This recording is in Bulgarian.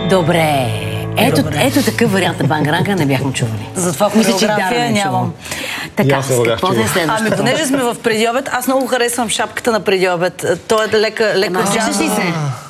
Добре. Ето такъв вариант на бангаранга не бяхме чували. Затова хореография нямам. Така, какво да е следващото? Ами, понеже сме в предиобед, аз много харесвам шапката на предиобед. Той е лека джаз. Сещаш ли се?